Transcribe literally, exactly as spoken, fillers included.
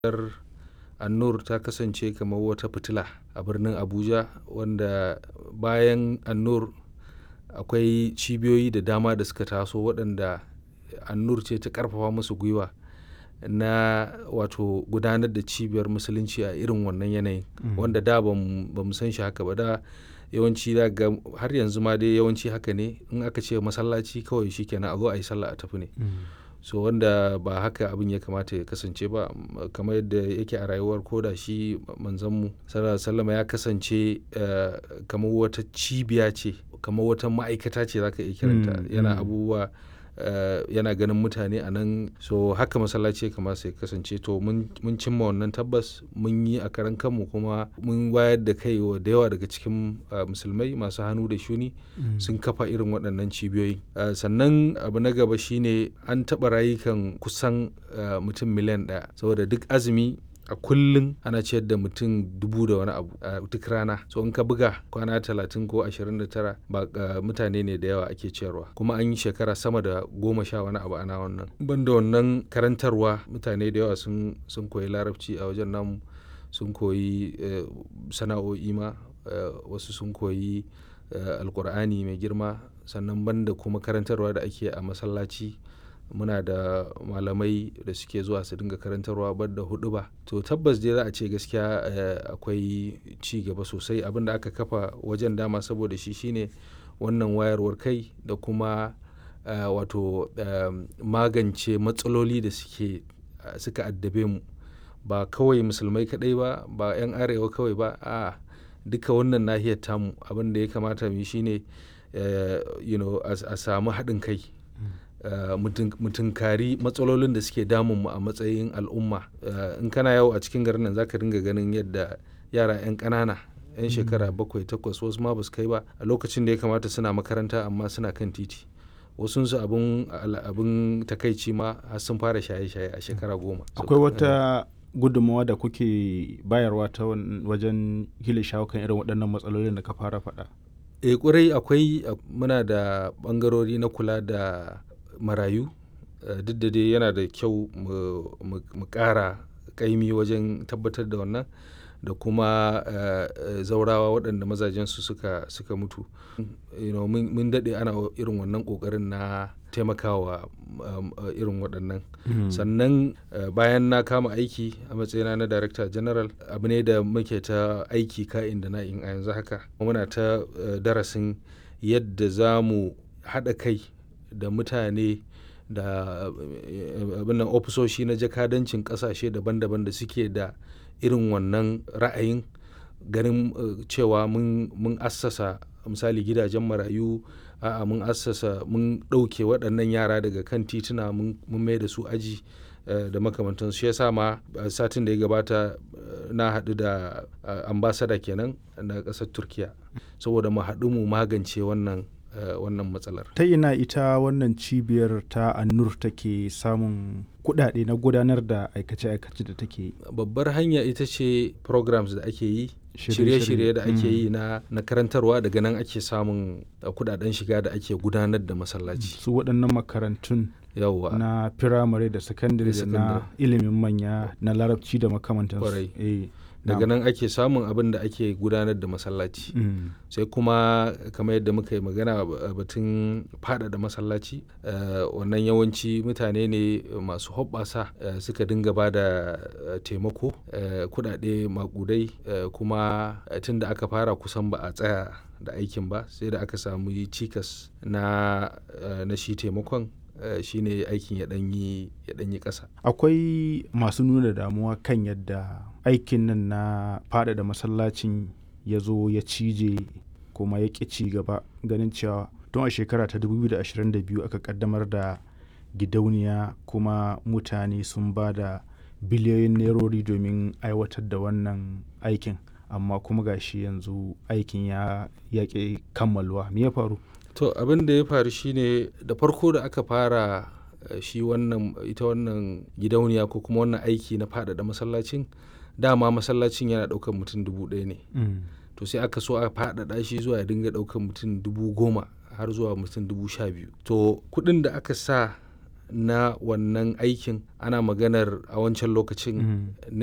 An-Nur ta kasance kamar wata fitila a birnin Abuja, wanda bayan An-Nur akwai cibiyoyi da dama da suka taso waɗanda An-Nur ce ta ƙarfafa musu gwiwa na wato gudanar da cibiyar musulunci a irin wannan yanayin, wanda da ba mu san shi haka ba. Da yawanci za ga har yanzu ma dai yawanci haka ne, in aka ce masallaci kawai shi kenan a zo a yi sallah a tafi ne. So wanda ba haka abin ya kamata ya kasance ba, kamar yadda yake a rayuwar ko da shi manzanmu sallallahu alaihi wasallam ya kasance uh, kamar wata cibiya ce, kamar wata ma'aikata ce zaka iya kiranta. Yana abubuwa uh, yana ganin mutane a nan, so haka masallaci ya kamata ya kasance. To mun cimma wannan tabbas, mun yi a karan kanmu, kuma mun wayar da kai wa da yawa daga cikin uh, musulmai masu hannu da shuni sun kafa irin waɗannan cibiyoyi. Uh, sannan abu na gaba shine an taɓa rayukan kusan uh, mutum miliyan ɗaya, saboda duk azumi a kullum ana ciyar da mutum dubu da wani abu a duk rana. So in ka buga kwana talatin ko ashirin da tara, ba uh, mutane ne da yawa ake ciyarwa, kuma an yi shekara sama da goma sha wani abu ana wannan. Banda wannan karantarwa, mutane da yawa sun sun koyi larabci a wajen namu, sun koyi uh, sana'o'i ma, uh, wasu sun koyi uh, alkur'ani mai girma. Sannan banda kuma karantarwa da ake a masallaci, muna da malamai da suke zuwa su dinga karantarwa banda huɗuba. To tabbas dai za a ce gaskiya uh, akwai ci gaba sosai. Abin da aka kafa wajen dama saboda shi shine wannan wayarwar kai da kuma uh, wato uh, magance matsaloli da suke uh, suka addabe mu, ba kawai musulmai kaɗai ba, ba 'yan arewa kawai ba, a duka wannan nahiyar tamu. Abin da ya kamata mu yi shine uh, you know, a samu haɗin kai. Uh, mutunkari matsalolin da suke damun mu a matsayin al'umma. Uh, in kana yawo a cikin garin nan zaka dinga ganin yadda yara 'yan ƙanana, 'yan shekara bakwai takwas, wasu ma ba su kai ba, a lokacin da ya kamata suna makaranta amma suna kan titi. Wasunsu abin abin takaici ma har sun fara shaye-shaye a shekara goma. Akwai wata gudunmawa da kuke bayarwa ta wajen hila shawo kan irin waɗannan matsalolin da ka fara faɗa? Eh ƙwarai akwai. Muna da ɓangarori na kula da marayu. Uh, duk da dai yana da kyau mu ƙara ƙaimi wajen tabbatar da wannan, da kuma uh, zaurawa waɗanda mazajensu suka suka mutu. You know, mun daɗe ana irin wannan ƙoƙarin na taimakawa um, uh, irin waɗannan. Mm-hmm. Sannan uh, bayan na kama aiki a matsayina na Director General, abu ne da muke ta aiki ka'in da na'in a yanzu haka. Muna ta uh, darasin yadda za mu haɗa kai da mutane da abin nan ofisoshi na jakadancin ƙasashe daban-daban da suke da irin wannan ra'ayin, ganin uh, cewa mun mun assasa misali gidajen marayu, a'a mun assasa mun ɗauke waɗannan yara daga kan tituna, mun mai da su aji uh, da makamantansu. Shi yasa ma uh, satin da ya gabata uh, na haɗu da uh, ambassador kenan na ƙasar Turkiya, saboda mu haɗu mu magance wannan Uh, wannan matsalar. Ta ina ita wannan cibiyar ta An-Nur take samun kuɗaɗe na gudanar da aikace-aikace da take? Babbar hanya ita ce programs da ake yi, shirye-shirye da ake yi na, na karantarwa. Daga nan ake samun uh, kuɗaɗen shiga da ake gudanar da masallaci. Su waɗannan makarantun yawwa na firamare da sakandare da na ilimin manya na larabci da makamantansu. Eh. Daga nan ake samun abin da ake gudanar da masallaci. Mm. Sai kuma kamar yadda muka yi magana batun faɗaɗa masallaci, uh, wannan yawanci mutane ne masu hoɓɓasa uh, suka dinga ba da uh, taimako, uh, kuɗaɗe maƙudai, uh, kuma uh, tun da aka fara kusan ba a tsaya da aikin ba, sai da aka samu cikas na, uh, na shi taimakon. Uh, shi ne aikin ya ɗanyi ya ɗanyi ƙasa. Akwai masu nuna damuwa kan yadda aikin nan na faɗaɗa masallacin ya zo ya cije kuma ya ƙi ci gaba, ganin cewa tun a shekara ta dubu biyu da ashirin da biyu aka ƙaddamar da gidauniya, kuma mutane sun ba da biliyoyin nerori domin aiwatar da wannan aikin, amma kuma gashi yanzu aikin ya yaƙi kammalwa. Me ya faru? To abin da ya faru shine, da farko da aka fara uh, shi wannan ita wannan gidauniya ko kuma wannan aiki na faɗaɗa masallacin, dama masallacin yana ɗaukar mutum dubu ɗaya ne. Mm. To sai aka so a faɗaɗa shi zuwa ya dinga ɗaukar mutum dubu goma har zuwa mutum dubu sha biyu. To kuɗin da aka sa na wannan aikin ana maganar a wancan lokacin